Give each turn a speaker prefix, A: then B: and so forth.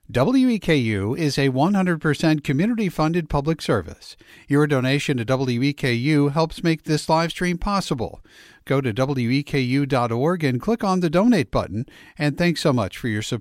A: WEKU is a 100% community-funded public service. Your donation to WEKU helps make this live stream possible. Go to weku.org and click on the donate button, and thanks so much for your support.